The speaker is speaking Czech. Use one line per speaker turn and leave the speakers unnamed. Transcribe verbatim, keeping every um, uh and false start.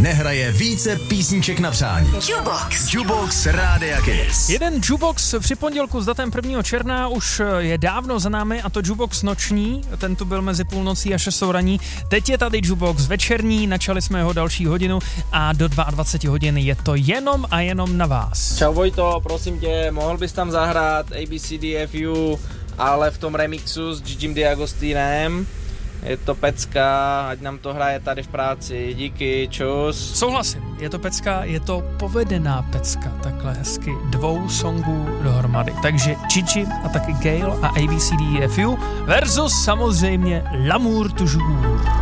nehraje více písniček na přání. Jukebox. Jukebox Rádia Kiss.
Jeden Jukebox při pondělku s datem prvního června už je dávno za námi, a to Jukebox noční, ten tu byl mezi půlnocí a šestou raní. Teď je tady Jukebox večerní, načali jsme jeho další hodinu a do dvacet dva hodin je to jenom a jenom na vás.
Čau Vojto, prosím tě, mohl bys tam zahrát A B C D F U, ale v tom remixu s Gigim D'Agostinem? Je to pecka, ať nám to hraje tady v práci, díky, čus.
Souhlasím, je to pecka, je to povedená pecka, takhle hezky dvou songů dohromady. Takže Gigi a taky Gail a A B C D F U versus samozřejmě L'amour toujours.